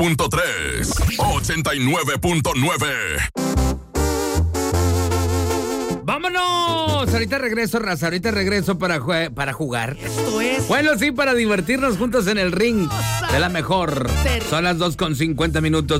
89.9. ¡Vámonos! Ahorita regreso, raza. Ahorita regreso para jugar. Esto es... Bueno, sí, para divertirnos juntos en el ring de la mejor. Son las 2:50 minutos.